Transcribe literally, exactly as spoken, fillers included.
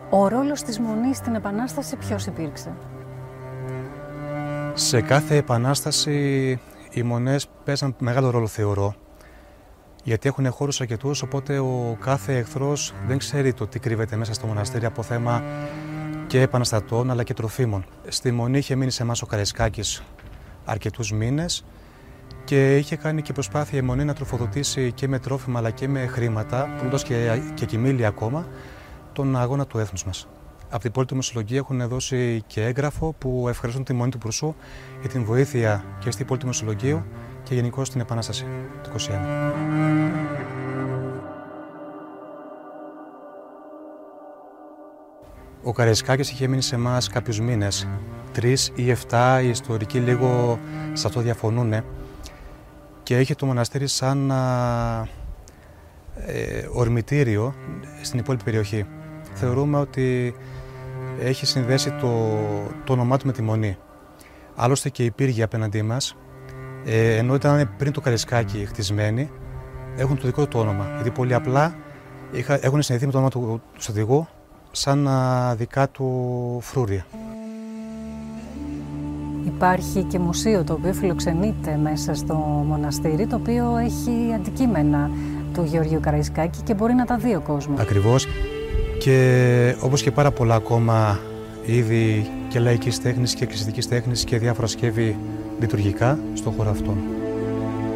Ο ρόλος της Μονής στην Επανάσταση ποιος υπήρξε? Σε κάθε Επανάσταση οι Μονές παίζαν μεγάλο ρόλο, θεωρώ. Γιατί έχουν χώρους αρκετούς, οπότε ο κάθε εχθρός δεν ξέρει το τι κρύβεται μέσα στο μοναστήρι από θέμα και επαναστατών αλλά και τροφίμων. Στη Μονή είχε μείνει σε εμάς ο Καραϊσκάκης αρκετούς μήνες και είχε κάνει και προσπάθεια η Μονή να τροφοδοτήσει και με τρόφιμα αλλά και με χρήματα, πουλώντας και, και κοιμήλια ακόμα, τον αγώνα του έθνους μας. Από την Πολύτιμη Μεσολογγία έχουν δώσει και έγγραφο που ευχαριστούν τη Μονή του Προυσού για την βοήθεια και στην Πολύτιμη Μεσολογγίου και γενικώς στην Επανάσταση του είκοσι ένα. Ο Καραϊσκάκης είχε μείνει σε εμάς κάποιους μήνες, τρεις ή εφτά, οι ιστορικοί λίγο σε αυτό διαφωνούν, και είχε το μοναστήρι σαν α, ε, ορμητήριο στην υπόλοιπη περιοχή. Θεωρούμε ότι έχει συνδέσει το, το όνομά του με τη Μονή. Άλλωστε και οι πύργοι απέναντί μας, ε, ενώ ήταν πριν το Καραϊσκάκι χτισμένοι, έχουν το δικό του όνομα. Γιατί πολύ απλά είχα, έχουν συνδεθεί με το όνομα του, του στρατηγού σαν α, δικά του φρούρια. Υπάρχει και μουσείο το οποίο φιλοξενείται μέσα στο μοναστήρι, το οποίο έχει αντικείμενα του Γεωργίου Καραϊσκάκη και μπορεί να τα δει ο κόσμος. Ακριβώς. Και όπως και πάρα πολλά ακόμα είδη και λαϊκής τέχνης και εκκλησιαστικής τέχνης και διάφορα σκεύη λειτουργικά στον χώρο αυτόν.